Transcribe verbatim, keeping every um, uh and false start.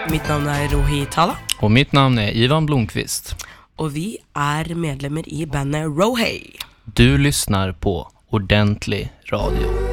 Mitt navn er Rohi Tala. Og mitt navn er Ivan Blomqvist. Og vi er medlemmer i bandet Rohei. Du lyssnar på Ordentlig Radio.